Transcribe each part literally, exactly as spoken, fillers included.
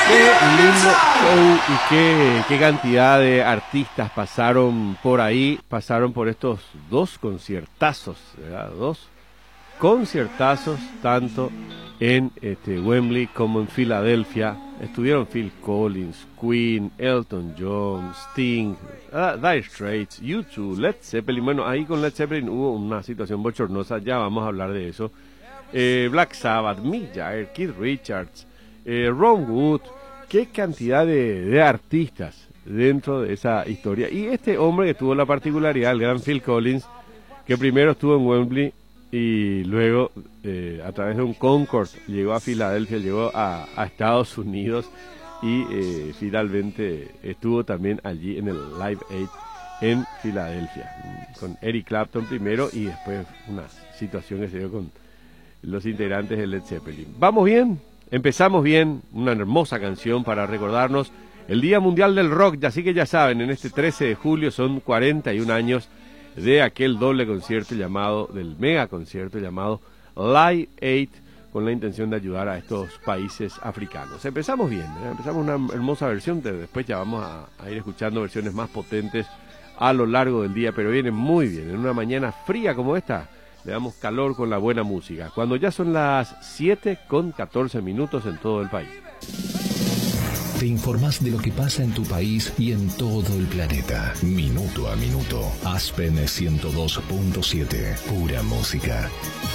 Qué lindo show y qué, qué cantidad de artistas pasaron por ahí, pasaron por estos dos conciertazos, ¿verdad? Dos conciertazos, tanto en este, Wembley como en Filadelfia. Estuvieron Phil Collins, Queen, Elton John, Sting, uh, Dire Straits, U dos, Led Zeppelin. Bueno, ahí con Led Zeppelin hubo una situación bochornosa, ya vamos a hablar de eso. Eh, Black Sabbath, Mick Jagger, Keith Richards, eh, Ron Wood. Qué cantidad de, de artistas dentro de esa historia. Y este hombre que tuvo la particularidad, el gran Phil Collins, que primero estuvo en Wembley y luego eh, a través de un Concorde llegó a Filadelfia, llegó a, a Estados Unidos y eh, finalmente estuvo también allí en el Live Aid en Filadelfia, con Eric Clapton primero y después una situación que se dio con los integrantes de Led Zeppelin. ¿Vamos bien? Empezamos bien, una hermosa canción para recordarnos el Día Mundial del Rock, así que ya saben, en este trece de julio son cuarenta y un años de aquel doble concierto llamado, del mega concierto llamado Live Aid, con la intención de ayudar a estos países africanos. Empezamos bien, ¿eh? Empezamos una hermosa versión, después ya vamos a, a ir escuchando versiones más potentes a lo largo del día, pero viene muy bien, en una mañana fría como esta. Le damos calor con la buena música, cuando ya son las siete con catorce minutos en todo el país. Te informás de lo que pasa en tu país y en todo el planeta, minuto a minuto. Aspen ciento dos punto siete, pura música.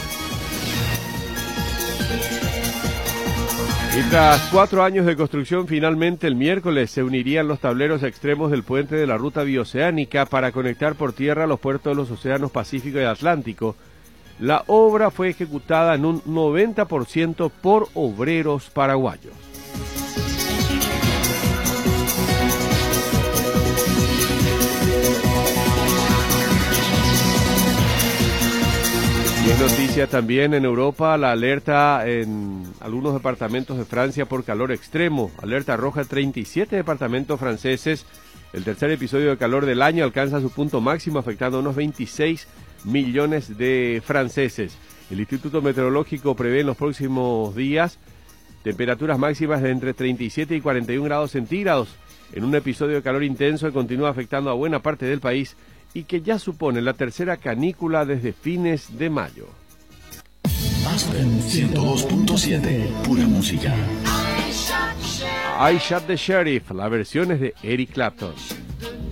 Y tras cuatro años de construcción, finalmente el miércoles se unirían los tableros extremos del puente de la ruta bioceánica para conectar por tierra los puertos de los océanos Pacífico y Atlántico. La obra fue ejecutada en un noventa por ciento por obreros paraguayos. Y es noticia también en Europa la alerta en algunos departamentos de Francia por calor extremo. Alerta roja, treinta y siete departamentos franceses. El tercer episodio de calor del año alcanza su punto máximo, afectando a unos veintiséis millones de franceses. El Instituto Meteorológico prevé en los próximos días temperaturas máximas de entre treinta y siete y cuarenta y un grados centígrados, en un episodio de calor intenso que continúa afectando a buena parte del país y que ya supone la tercera canícula desde fines de mayo. Aspen ciento dos punto siete, pura música. I Shot the Sheriff, la versión es de Eric Clapton.